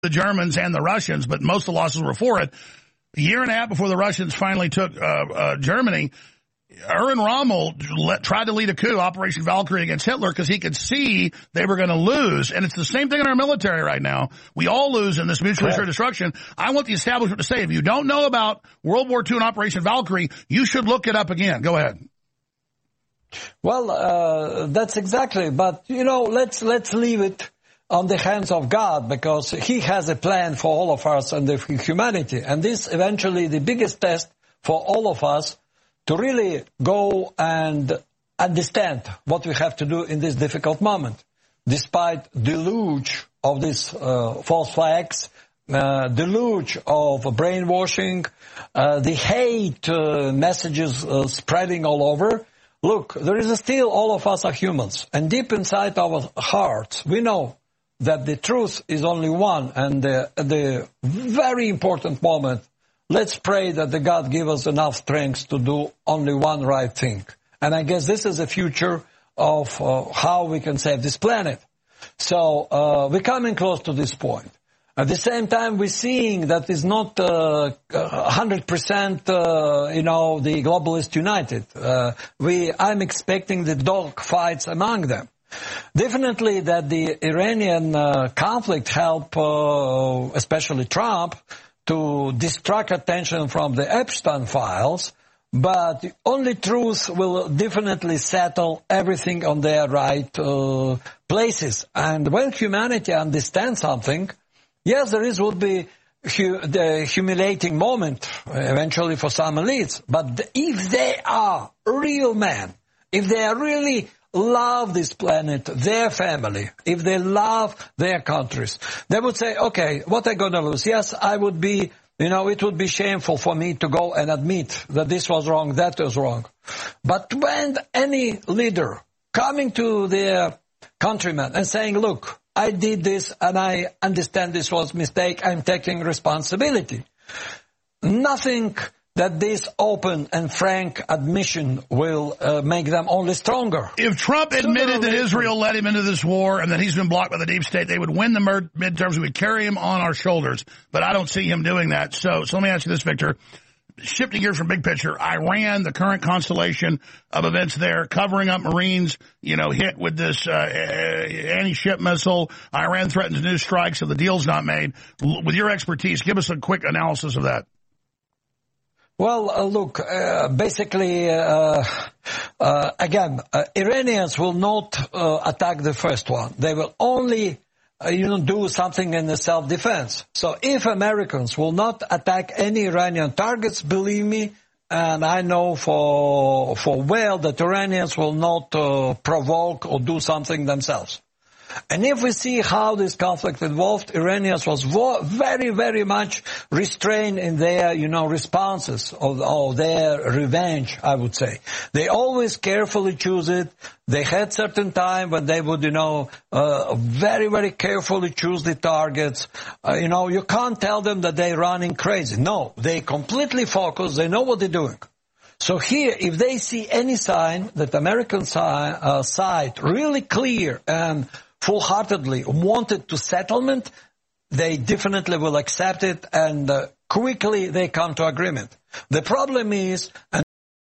the Germans and the Russians, but most of the losses were for it. A year and a half before the Russians finally took Germany, Erwin Rommel tried to lead a coup, Operation Valkyrie, against Hitler because he could see they were going to lose. And it's the same thing in our military right now. We all lose in this mutually assured destruction. I want the establishment to say, if you don't know about World War II and Operation Valkyrie, you should look it up again. Go ahead. Well, that's exactly. But, let's leave it on the hands of God, because he has a plan for all of us and the humanity. And this eventually the biggest test for all of us to really go and understand what we have to do in this difficult moment. Despite deluge of these false flags, deluge of brainwashing, the hate messages spreading all over, look, there is still, all of us are humans. And deep inside our hearts, we know that the truth is only one. And the very important moment, let's pray that the God give us enough strength to do only one right thing. And I guess this is the future of how we can save this planet. So we're coming close to this point. At the same time, we're seeing that it's not 100%, the globalists united. I'm expecting the dog fights among them. Definitely that the Iranian conflict helped, especially Trump, to distract attention from the Epstein files, but the only truth will definitely settle everything on their right places. And when humanity understands something, yes, would be the humiliating moment eventually for some elites. But if they are real men, if they are really love this planet, their family, if they love their countries, they would say, okay, what am I going to lose? Yes, I would be, it would be shameful for me to go and admit that this was wrong, that was wrong. But when any leader coming to their countrymen and saying, look, I did this and I understand this was a mistake, I'm taking responsibility. Nothing that this open and frank admission will make them only stronger. If Trump admitted that Israel led him into this war and that he's been blocked by the deep state, they would win the midterms. We would carry him on our shoulders. But I don't see him doing that. So let me ask you this, Victor. Shifting gears from big picture, Iran, the current constellation of events there, covering up Marines, hit with this anti-ship missile. Iran threatens new strikes if the deal's not made. With your expertise, give us a quick analysis of that. Well, look, basically, again, Iranians will not attack the first one. They will only, do something in the self-defense. So if Americans will not attack any Iranian targets, believe me, and I know for well that Iranians will not provoke or do something themselves. And if we see how this conflict evolved, Iranians was very, very much restrained in their, responses of their revenge, I would say. They always carefully choose it. They had certain time when they would, very, very carefully choose the targets. You can't tell them that they're running crazy. No, they completely focus. They know what they're doing. So here, if they see any sign that American side really clear and full-heartedly wanted to settlement, they definitely will accept it, and quickly they come to agreement. The problem is, and